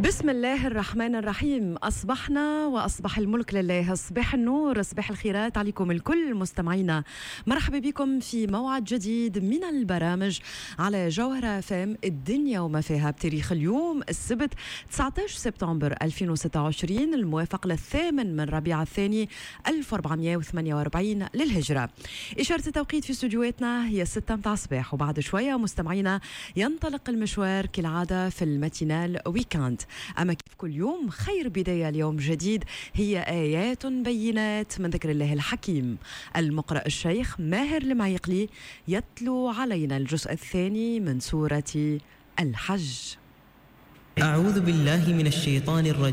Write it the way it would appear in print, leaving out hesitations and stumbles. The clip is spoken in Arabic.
بسم الله الرحمن الرحيم. أصبحنا وأصبح الملك لله. صباح النور، صباح الخيرات عليكم الكل مستمعينا. مرحبا بكم في موعد جديد من البرامج على جوهرة فام الدنيا وما فيها، بتاريخ اليوم السبت 19 سبتمبر 2026 الموافق للثامن من ربيع الثاني 1448 للهجرة. إشارة التوقيت في استوديوهاتنا هي 6 متاع الصباح، وبعد شوية مستمعينا ينطلق المشوار كالعادة في الماتينال ويكاند. أما كيف كل يوم خير بداية اليوم جديد هي آيات بينات من ذكر الله الحكيم. المقرأ الشيخ ماهر المعيقلي يتلو علينا الجزء الثاني من سورة الحج. أعوذ بالله من الشيطان الرجيم.